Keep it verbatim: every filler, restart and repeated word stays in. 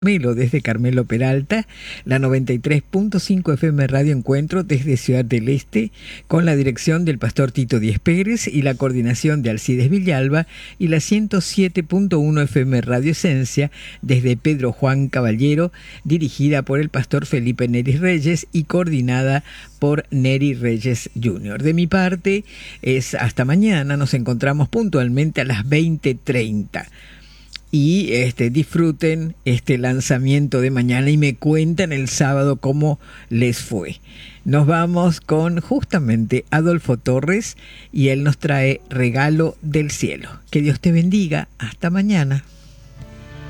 Carmelo desde Carmelo Peralta, la noventa y tres punto cinco F M Radio Encuentro desde Ciudad del Este, con la dirección del pastor Tito Díez Pérez y la coordinación de Alcides Villalba, y la ciento siete punto uno F M Radio Esencia desde Pedro Juan Caballero, dirigida por el pastor Felipe Neri Reyes y coordinada por Neri Reyes junior De mi parte es hasta mañana, nos encontramos puntualmente a las veinte treinta. Y este, disfruten este lanzamiento de mañana y me cuentan el sábado cómo les fue. Nos vamos con justamente Adolfo Torres y él nos trae Regalo del Cielo. Que Dios te bendiga. Hasta mañana.